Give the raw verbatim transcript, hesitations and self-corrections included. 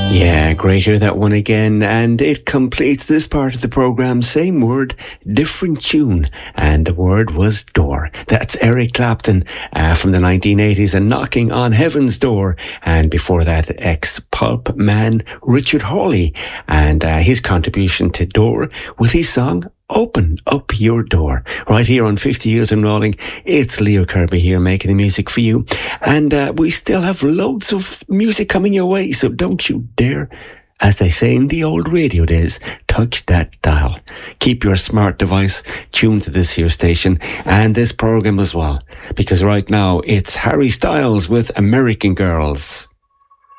Yeah, great hear that one again, and it completes this part of the programme. Same word, different tune, and the word was door. That's Eric Clapton uh, from the nineteen eighties and Knocking on Heaven's Door, and before that, ex-pulp man Richard Hawley and uh, his contribution to Door with his song Open Up Your Door. Right here on fifty Years and Rolling, it's Leo Kirby here making the music for you. And uh, we still have loads of music coming your way, so don't you dare, as they say in the old radio days, touch that dial. Keep your smart device tuned to this here station and this program as well, because right now it's Harry Styles with American Girls.